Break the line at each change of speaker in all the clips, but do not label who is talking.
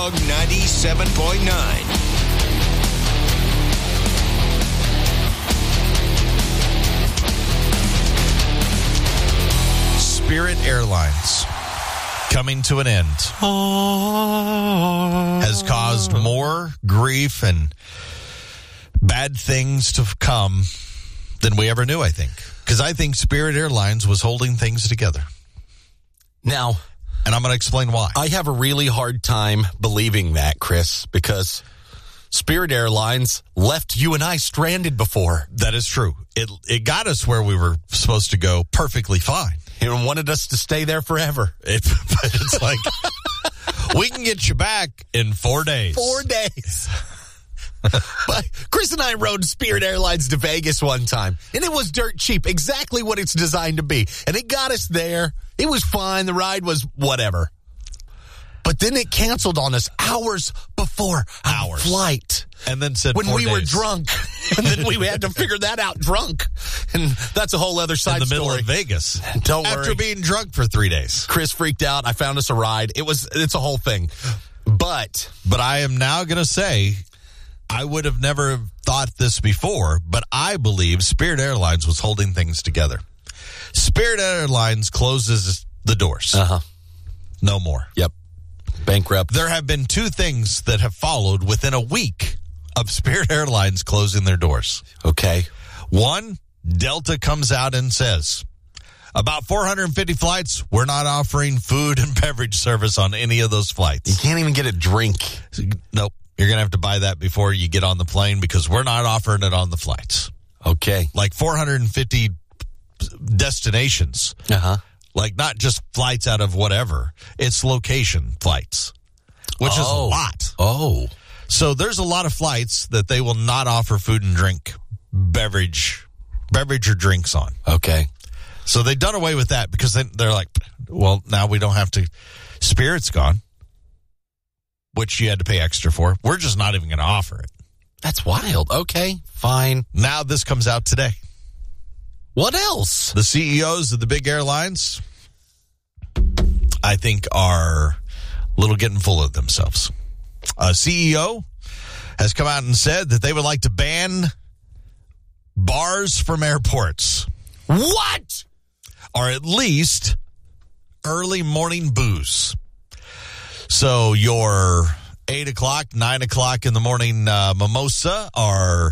Dog 97.9.
Spirit Airlines coming to an end has caused more grief and bad things to come than we ever knew, I think. Because I think Spirit Airlines was holding things together.
Now,
and I'm going to explain why.
I have a really hard time believing that, Chris, because Spirit Airlines left you and I stranded before.
That is true. It got us where we were supposed to go perfectly fine.
And wanted us to stay there forever.
But it's like, we can get you back in 4 days.
4 days. But Chris and I rode Spirit Airlines to Vegas one time, and it was dirt cheap, exactly what it's designed to be. And it got us there. It was fine. The ride was whatever. But then it canceled on us hours before our flight.
And then said
when
4
we
days.
were drunk. And then we had to figure that out drunk. And that's a whole other side
story. In the middle
story.
of Vegas.
Don't
After
worry.
being drunk for 3 days.
Chris freaked out. I found us a ride. It's a whole thing. But
I am now going to say, I would have never thought this before, but I believe Spirit Airlines was holding things together. Spirit Airlines closes the doors.
Uh-huh.
No more.
Yep. Bankrupt.
There have been two things that have followed within a week of Spirit Airlines closing their doors.
Okay.
One, Delta comes out and says, about 450 flights, we're not offering food and beverage service on any of those flights.
You can't even get a drink.
Nope. You're going to have to buy that before you get on the plane because we're not offering it on the flights.
Okay.
Like 450 destinations.
Uh-huh.
Like not just flights out of whatever. It's location flights, which is a lot.
Oh.
So there's a lot of flights that they will not offer food and drink, beverage or drinks on.
Okay.
So they've done away with that because they're like, well, now we don't have to. Spirit's gone, which you had to pay extra for. We're just not even going to offer it.
That's wild. Okay, fine.
Now this comes out today.
What else?
The CEOs of the big airlines, I think, are a little getting full of themselves. A CEO has come out and said that they would like to ban bars from airports.
What?
Or at least early morning booze. So your 8 o'clock, 9 o'clock in the morning mimosa or,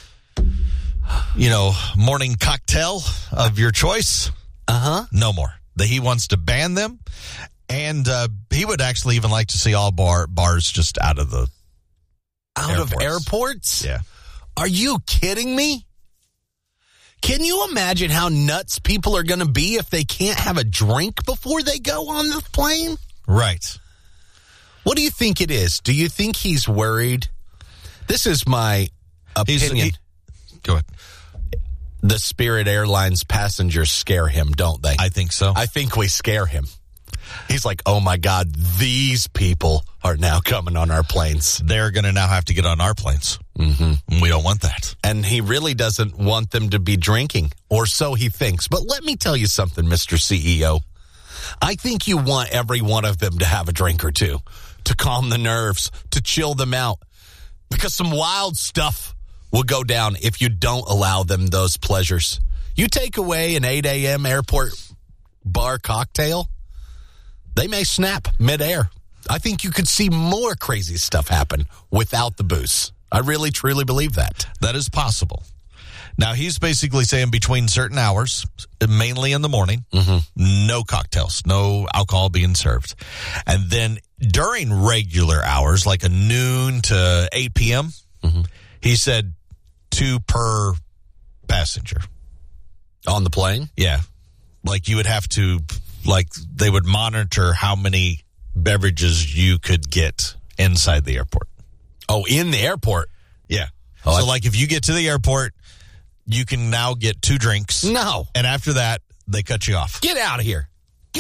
morning cocktail of your choice.
Uh-huh.
No more. He wants to ban them. And he would actually even like to see all bars just out of the
airports?
Yeah.
Are you kidding me? Can you imagine how nuts people are going to be if they can't have a drink before they go on the plane?
Right.
What do you think it is? Do you think he's worried? This is my opinion.
Go ahead.
The Spirit Airlines passengers scare him, don't they?
I think so.
I think we scare him. He's like, oh my God, these people are now coming on our planes.
They're going to now have to get on our planes. Mm-hmm. We don't want that.
And he really doesn't want them to be drinking, or so he thinks. But let me tell you something, Mr. CEO. I think you want every one of them to have a drink or two, to calm the nerves, to chill them out. Because some wild stuff will go down if you don't allow them those pleasures. You take away an 8 a.m. airport bar cocktail, they may snap midair. I think you could see more crazy stuff happen without the booze. I really, truly believe that.
That is possible. Now, he's basically saying between certain hours, mainly in the morning, no cocktails, no alcohol being served. And then during regular hours, like a noon to 8 p.m., he said 2 per passenger.
On the plane?
Yeah. Like you would have to, like they would monitor how many beverages you could get inside the airport.
Oh, in the airport?
Yeah.
Oh,
so like if you get to the airport, you can now get 2 drinks.
No.
And after that, they cut you off.
Get out of here.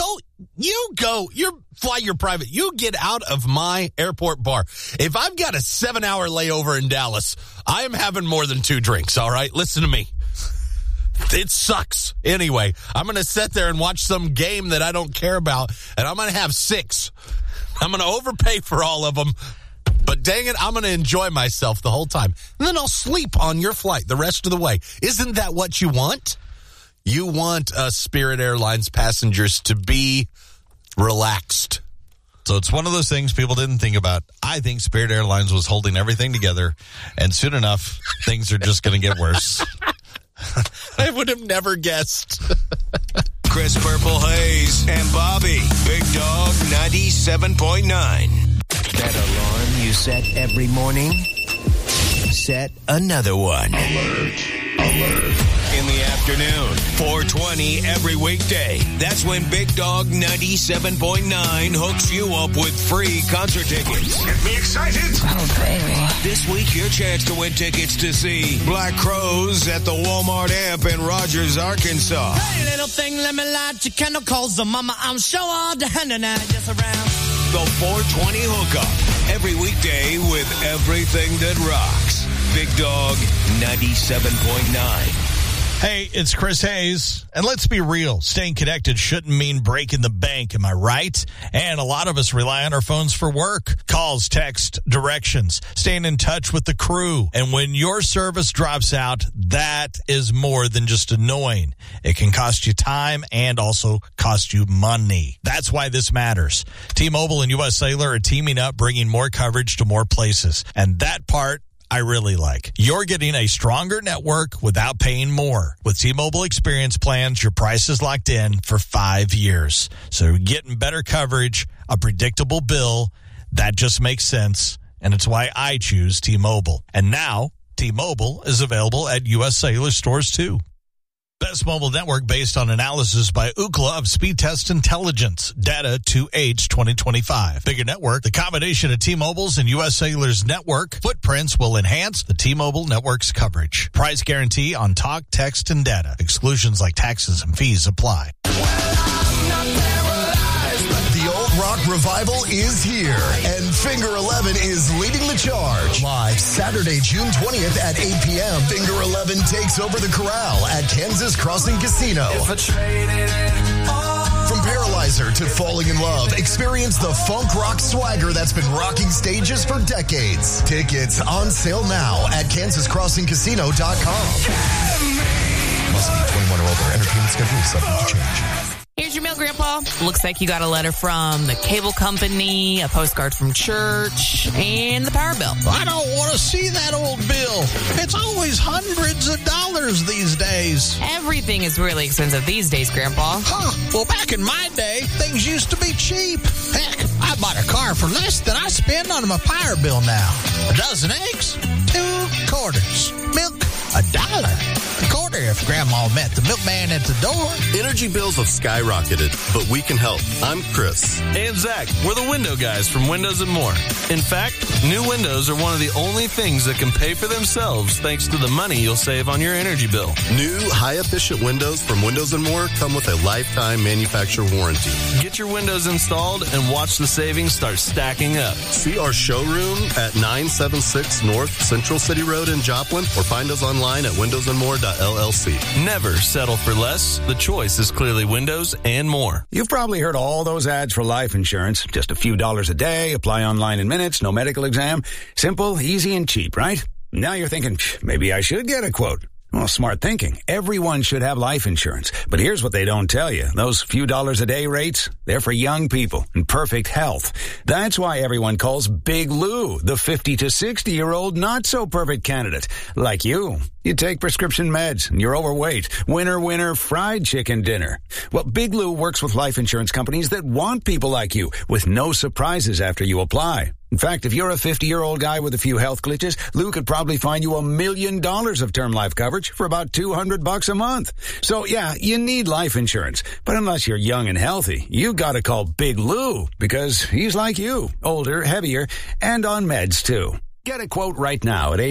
Fly your private. You get out of my airport bar. If I've got a 7-hour layover in Dallas, I am having more than 2 drinks, all right? Listen to me. It sucks. Anyway, I'm going to sit there and watch some game that I don't care about, and I'm going to have 6. I'm going to overpay for all of them, but dang it, I'm going to enjoy myself the whole time. And then I'll sleep on your flight the rest of the way. Isn't that what you want? You want Spirit Airlines passengers to be relaxed.
So it's one of those things people didn't think about. I think Spirit Airlines was holding everything together, and soon enough, things are just going to get worse.
I would have never guessed.
Chris Purple Hayes and Bobby. Big Dog 97.9.
That alarm you set every morning? Set another one.
Alert. In the afternoon, 4:20 every weekday. That's when Big Dog 97.9 hooks you up with free concert tickets.
Get me excited.
Oh, baby.
This week, your chance to win tickets to see Black Crowes at the Walmart Amp in Rogers, Arkansas.
Hey, little thing, let me light your candle, cause mama, I'm sure all the hand and I just around.
The 420 hookup. Every weekday with everything that rocks. Big Dog 97.9.
Hey, it's Chris Hayes, and let's be real. Staying connected shouldn't mean breaking the bank, am I right? And a lot of us rely on our phones for work. Calls, text, directions, staying in touch with the crew. And when your service drops out, that is more than just annoying. It can cost you time and also cost you money. That's why this matters. T-Mobile and U.S. Cellular are teaming up, bringing more coverage to more places. And that part I really like. You're getting a stronger network without paying more. With T-Mobile Experience plans, your price is locked in for 5 years. So you're getting better coverage, a predictable bill. That just makes sense, and it's why I choose T-Mobile. And now, T-Mobile is available at U.S. Cellular stores, too. Best mobile network based on analysis by Ookla of Speed Test Intelligence. Data to age 2025. Bigger network. The combination of T-Mobile's and U.S. Cellular's network footprints will enhance the T-Mobile network's coverage. Price guarantee on talk, text, and data. Exclusions like taxes and fees apply.
The Old Rock Revival is here, and Finger 11 is leading the charge. Live Saturday, June 20th at 8 p.m., Finger 11 takes over the Corral at Kansas Crossing Casino. From Paralyzer to Falling in Love, experience the funk rock swagger that's been rocking stages for decades. Tickets on sale now at kansascrossingcasino.com. Must be 21 or older. Entertainment schedule is subject to change.
Here's your mail, Grandpa. Looks like you got a letter from the cable company, a postcard from church, and the power bill.
I don't want to see that old bill. It's always hundreds of dollars these days.
Everything is really expensive these days, Grandpa.
Huh. Well, back in my day, things used to be cheap. Heck, I bought a car for less than I spend on my power bill now. A dozen eggs, 2 quarters. Milk, $1. A quarter if Grandma met the milkman at the door.
Energy bills have skyrocketed, but we can help. I'm Chris.
And Zach. We're the window guys from Windows and More. In fact, new windows are one of the only things that can pay for themselves thanks to the money you'll save on your energy bill.
New, high-efficient windows from Windows and More come with a lifetime manufacturer warranty.
Get your windows installed and watch the savings start stacking up.
See our showroom at 976 North Central City Road in Joplin, or find us online at windowsandmore.llc.
Never settle for less. The choice is clearly Windows and More.
You've probably heard all those ads for life insurance. Just a few dollars a day, apply online in minutes, no medical exam. Simple, easy, and cheap, right? Now you're thinking, maybe I should get a quote. Well, smart thinking. Everyone should have life insurance. But here's what they don't tell you. Those few dollars a day rates, they're for young people in perfect health. That's why everyone calls Big Lou the 50 to 60-year-old not-so-perfect candidate. Like you. You take prescription meds and you're overweight. Winner, fried chicken dinner. Well, Big Lou works with life insurance companies that want people like you with no surprises after you apply. In fact, if you're a 50-year-old guy with a few health glitches, Lou could probably find you $1 million of term life coverage for about $200 a month. So, yeah, you need life insurance. But unless you're young and healthy, you gotta call Big Lou because he's like you, older, heavier, and on meds, too. Get a quote right now at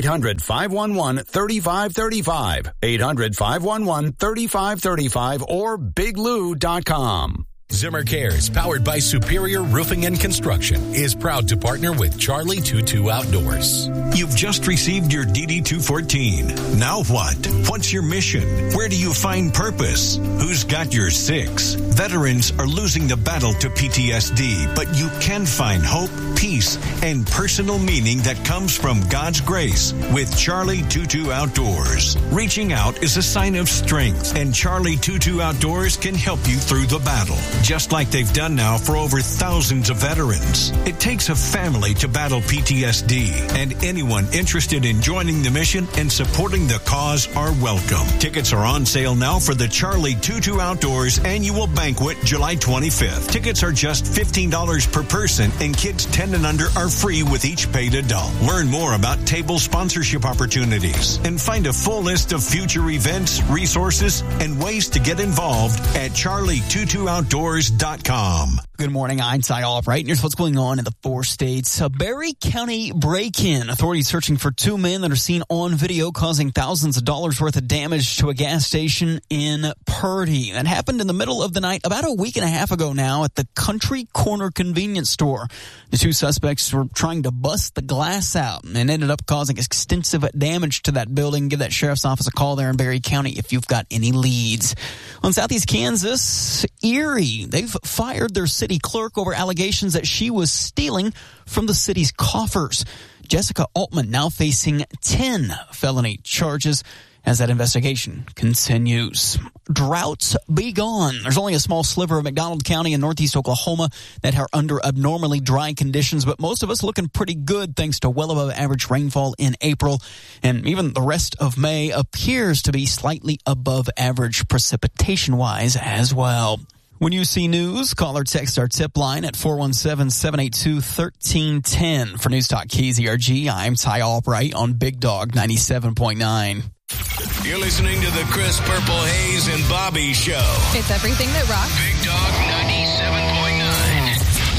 800-511-3535, 800-511-3535, or biglou.com.
Zimmer Cares, powered by Superior Roofing and Construction, is proud to partner with Charlie 22 Outdoors.
You've just received your DD-214. Now what? What's your mission? Where do you find purpose? Who's got your 6? Veterans are losing the battle to PTSD, but you can find hope, peace, and personal meaning that comes from God's grace with Charlie 22 Outdoors. Reaching out is a sign of strength, and Charlie 22 Outdoors can help you through the battle, just like they've done now for over thousands of veterans. It takes a family to battle PTSD, and anyone interested in joining the mission and supporting the cause are welcome. Tickets are on sale now for the Charlie 22 Outdoors Annual Banquet, July 25th. Tickets are just $15 per person, and kids 10 and under are free with each paid adult. Learn more about table sponsorship opportunities and find a full list of future events, resources, and ways to get involved at charlie22outdoors.com.
Good morning, I'm Ty Albright, and here's what's going on in the 4 states. A Berry County break-in. Authorities searching for 2 men that are seen on video causing thousands of dollars worth of damage to a gas station in Purdy. That happened in the middle of the night about a week and a half ago now at the Country Corner convenience store. The 2 suspects were trying to bust the glass out and ended up causing extensive damage to that building. Give that sheriff's office a call there in Berry County if you've got any leads. On Southeast Kansas, Erie, they've fired their city clerk over allegations that she was stealing from the city's coffers. Jessica Altman now facing 10 felony charges as that investigation continues. Droughts be gone. There's only a small sliver of McDonald County in northeast Oklahoma that are under abnormally dry conditions, but most of us looking pretty good thanks to well above average rainfall in April, and even the rest of May appears to be slightly above average precipitation-wise as well. When you see news, call or text our tip line at 417-782-1310. For News Talk KZRG, I'm Ty Albright on Big Dog 97.9.
You're listening to the Chris Purple Hayes and Bobby Show.
It's everything that rocks.
Big